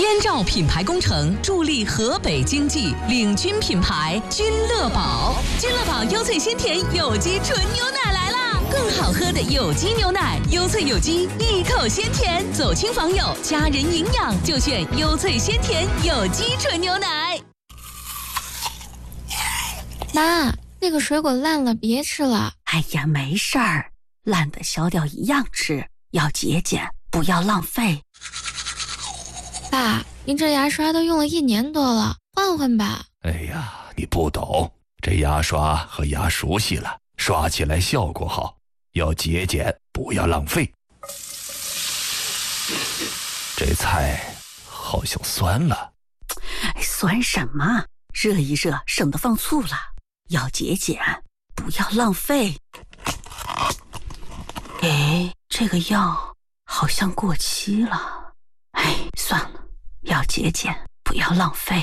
天照品牌工程助力河北经济，领军品牌君乐宝。君乐宝优萃鲜甜有机纯牛奶来啦！更好喝的有机牛奶，优萃有机，一口鲜甜，走亲访友，家人营养就选优萃鲜甜有机纯牛奶。 妈，那个水果烂了，别吃了。 哎呀，没事儿，烂的削掉一样吃，要节俭，不要浪费。 爸，您这牙刷都用了1年多了，换换吧。 哎呀，你不懂，这牙刷和牙熟悉了，刷起来效果好，要节俭，不要浪费。这菜好像酸了。 酸什么？热一热，省得放醋了。要节俭，不要浪费。哎，这个药好像过期了。哎，算了，要节俭，不要浪费。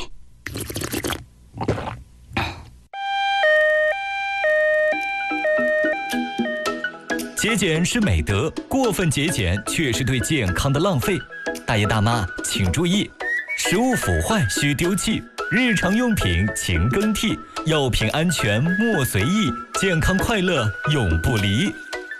节俭是美德，过分节俭却是对健康的浪费。大爷大妈请注意，食物腐坏需丢弃，日常用品勤更替，药品安全莫随意，健康快乐永不离。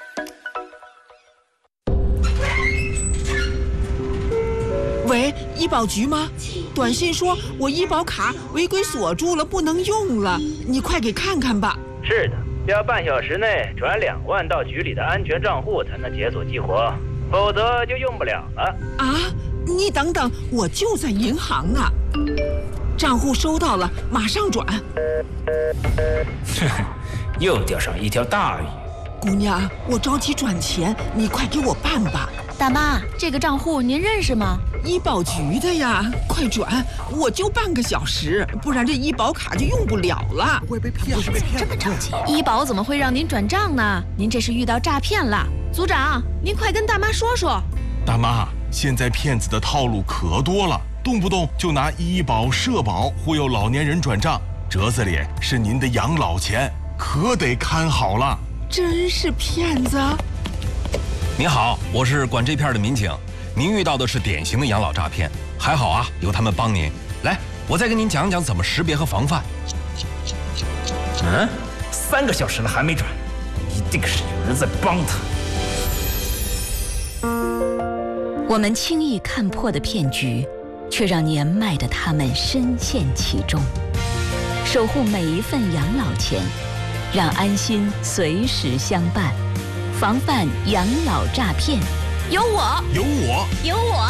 喂，医保局吗？短信说我医保卡违规锁住了，不能用了，你快给看看吧。 是的，要半小时内转2万到局里的安全账户才能解锁激活，否则就用不了了。 啊，你等等，我就在银行呢。账户收到了，马上转。 又钓上一条大鱼。 姑娘，我着急转钱，你快给我办吧。 大妈，这个账户您认识吗？ 医保局的呀，快转！我就半个小时，不然这医保卡就用不了了。 不会被骗？不是被骗？这么着急？医保怎么会让您转账呢？您这是遇到诈骗了。组长，您快跟大妈说说。 大妈，现在骗子的套路可多了，动不动就拿医保、社保忽悠老年人转账，折子里是您的养老钱，可得看好了。 真是骗子！ 您好，我是管这片的民警，您遇到的是典型的养老诈骗，还好啊，有他们帮您。来，我再跟您讲讲怎么识别和防范。 3个小时了还没转，一定是有人在帮他。 我们轻易看破的骗局，却让年迈的他们深陷其中。守护每一份养老钱，让安心随时相伴，防范养老诈骗。 有我， 有我， 有我。